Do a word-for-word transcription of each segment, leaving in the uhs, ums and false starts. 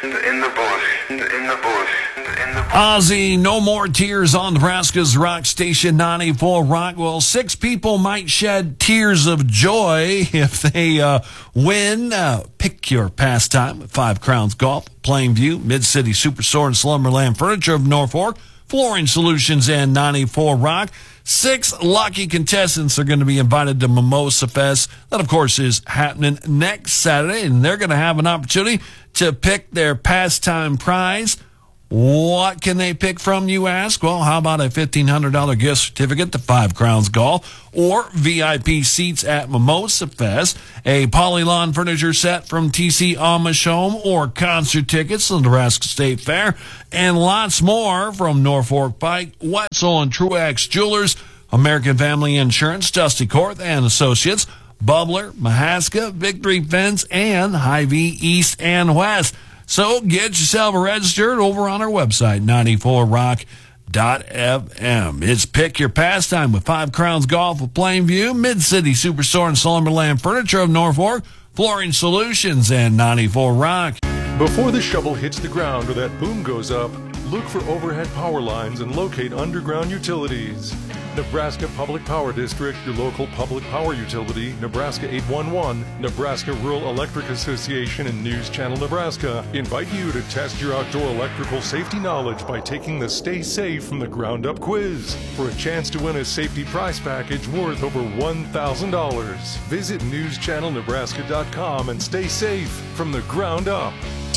in the bush, in the bush, in the bush. Ozzy, no more tears on Nebraska's rock station ninety-four Rock. Well, six people might shed tears of joy if they uh, win. Uh, pick your pastime with Five Crowns Golf, Plainview, Mid-City Superstore, and Slumberland Furniture of Norfolk, Flooring Solutions, and ninety-four Rock. Six lucky contestants are going to be invited to Mimosa Fest. That, of course, is happening next Saturday, and they're going to have an opportunity to pick their pastime prize. What can they pick from, you ask? Well, how about a fifteen hundred dollars gift certificate to Five Crowns Golf, or V I P seats at Mimosa Fest, a Polylawn furniture set from T C Amish Home, or concert tickets to the Nebraska State Fair, and lots more from Norfolk Pike, Wetzel and Truax Jewelers, American Family Insurance, Dusty Korth and Associates, Bubbler, Mahaska, Victory Fence, and Hy-Vee East and West. So get yourself registered over on our website, ninety-four rock dot f m. It's Pick Your Pastime with Five Crowns Golf of Plainview, Mid-City Superstore and Slumberland Furniture of Norfolk, Flooring Solutions, and ninety-four Rock. Before the shovel hits the ground or that boom goes up, look for overhead power lines and locate underground utilities. Nebraska Public Power District, your local public power utility, Nebraska eight one one, Nebraska Rural Electric Association, and News Channel Nebraska invite you to test your outdoor electrical safety knowledge by taking the Stay Safe from the Ground Up quiz for a chance to win a safety prize package worth over one thousand dollars. Visit news channel nebraska dot com and stay safe from the ground up.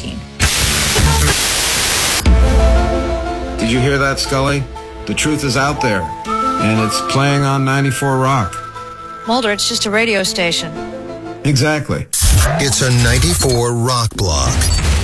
Did you hear that, Scully? The truth is out there, and it's playing on ninety-four Rock. Mulder, it's just a radio station. Exactly. It's a ninety-four Rock block.